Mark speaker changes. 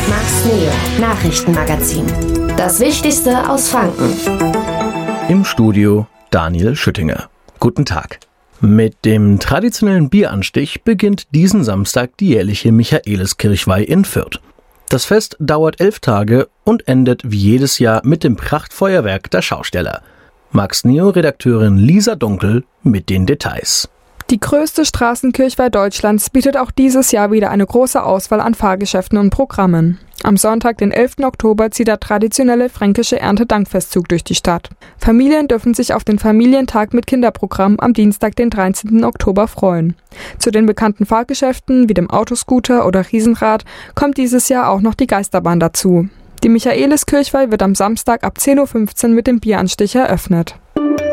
Speaker 1: Max Neo, Nachrichtenmagazin. Das Wichtigste aus Franken.
Speaker 2: Im Studio Daniel Schüttinger. Guten Tag. Mit dem traditionellen Bieranstich beginnt diesen Samstag die jährliche Michaeliskirchweih in Fürth. Das Fest dauert 11 Tage und endet wie jedes Jahr mit dem Prachtfeuerwerk der Schausteller. Max Neo-Redakteurin Lisa Dunkel mit den Details.
Speaker 3: Die größte Straßenkirchweih Deutschlands bietet auch dieses Jahr wieder eine große Auswahl an Fahrgeschäften und Programmen. Am Sonntag, den 11. Oktober, zieht der traditionelle fränkische Erntedankfestzug durch die Stadt. Familien dürfen sich auf den Familientag mit Kinderprogramm am Dienstag, den 13. Oktober freuen. Zu den bekannten Fahrgeschäften wie dem Autoscooter oder Riesenrad kommt dieses Jahr auch noch die Geisterbahn dazu. Die Michaeliskirchweih wird am Samstag ab 10.15 Uhr mit dem Bieranstich eröffnet.